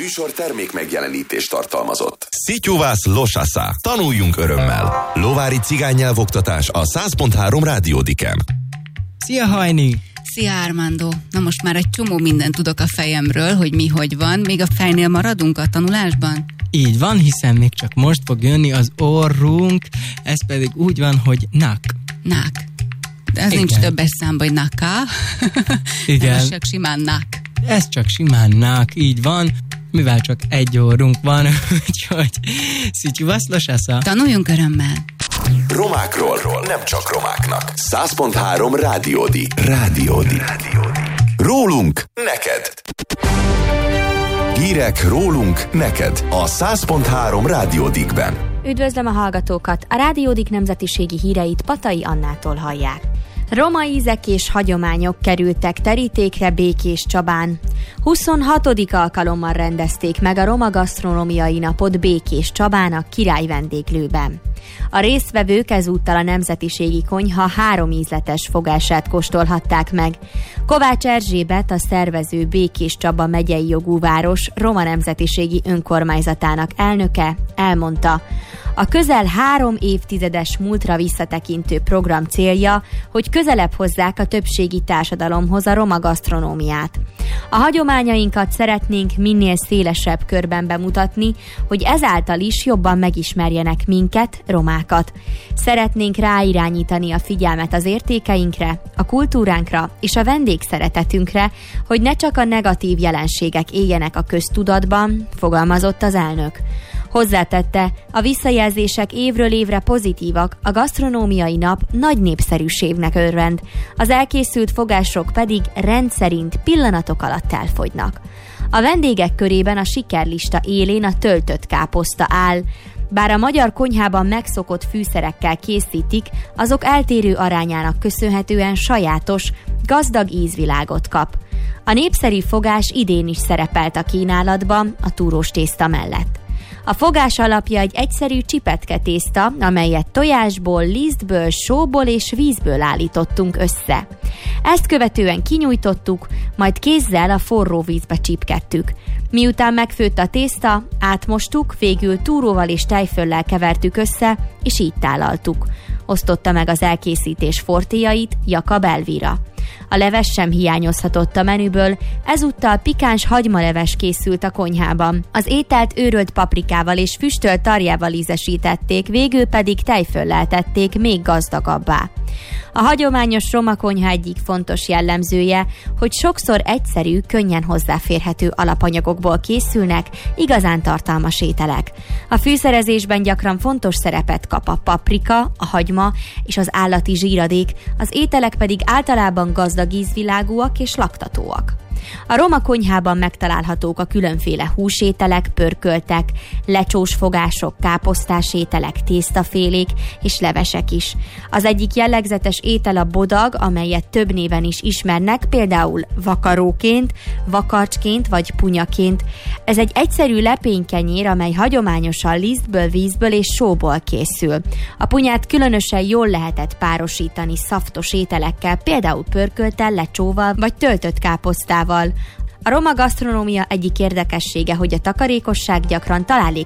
műsor termék megjelenítést tartalmazott. Szityuvász losasza. Tanuljunk örömmel. Lovári cigánynyelvoktatás a 100.3 Rádiódiken. Szia, Hajni! Szia, Armando! Na most már egy csomó mindent tudok a fejemről, hogy mi hogy van. Még a fejnél maradunk a tanulásban? Így van, hiszen még csak most fog jönni az orrunk, ez pedig úgy van, hogy nak. Nak. De ez nincs többes számba, hogy naka. Igen. Ez csak simán nak. Ez csak simán nak, így van, mivel csak egy orrunk van, úgyhogy szityuvász losasza. Tanuljunk örömmel. Romákról, nem csak romáknak. 100.3 Rádiódi. Rólunk neked. Hírek rólunk neked a 100.3 Rádiódikben. Üdvözlöm a hallgatókat! A Rádiódik nemzetiségi híreit Patai Annától hallják. Roma ízek és hagyományok kerültek terítékre Békés Csabán. 26. alkalommal rendezték meg a Roma Gasztronómiai Napot Békés Csabán a Király vendéglőben. A résztvevők ezúttal a nemzetiségi konyha 3 ízletes fogását kóstolhatták meg. Kovács Erzsébet, a szervező Békés Csaba megyei jogú város roma nemzetiségi önkormányzatának elnöke elmondta, a közel 3 évtizedes múltra visszatekintő program célja, hogy közelebb hozzák a többségi társadalomhoz a roma gasztronómiát. A hagyományainkat szeretnénk minél szélesebb körben bemutatni, hogy ezáltal is jobban megismerjenek minket, romákat. Szeretnénk ráirányítani a figyelmet az értékeinkre, a kultúránkra és a vendégszeretetünkre, hogy ne csak a negatív jelenségek éljenek a köztudatban, fogalmazott az elnök. Hozzátette, a visszajelzések évről évre pozitívak, a gasztronómiai nap nagy népszerűségnek örvend, az elkészült fogások pedig rendszerint pillanatok alatt elfogynak. A vendégek körében a sikerlista élén a töltött káposzta áll. Bár a magyar konyhában megszokott fűszerekkel készítik, azok eltérő arányának köszönhetően sajátos, gazdag ízvilágot kap. A népszerű fogás idén is szerepelt a kínálatban a túrós tészta mellett. A fogás alapja egy egyszerű csipetke tészta, amelyet tojásból, lisztből, sóból és vízből állítottunk össze. Ezt követően kinyújtottuk, majd kézzel a forró vízbe csípkedtük. Miután megfőtt a tészta, átmostuk, végül túróval és tejföllel kevertük össze, és így tálaltuk. Osztotta meg az elkészítés fortéjait Jakab Elvira. A leves sem hiányozhatott a menüből, ezúttal pikáns hagymaleves készült a konyhában. Az ételt őrölt paprikával és füstölt tarjával ízesítették, végül pedig tejföllel tették még gazdagabbá. A hagyományos roma konyha egyik fontos jellemzője, hogy sokszor egyszerű, könnyen hozzáférhető alapanyagokból készülnek igazán tartalmas ételek. A fűszerezésben gyakran fontos szerepet kap a paprika, a hagyma és az állati zsíradék, az ételek pedig általában gazdag ízvilágúak és laktatóak. A roma konyhában megtalálhatók a különféle húsételek, pörköltek, lecsós fogások, káposztás ételek, tésztafélék és levesek is. Az egyik jellegzetes étel a bodag, amelyet több néven is ismernek, például vakaróként, vakarcsként vagy punyaként. Ez egy egyszerű lepénykenyér, amely hagyományosan lisztből, vízből és sóból készül. A punyát különösen jól lehetett párosítani szaftos ételekkel, például pörkölttel, lecsóval vagy töltött káposztával. A roma gasztronómia egyik érdekessége, hogy a takarékosság gyakran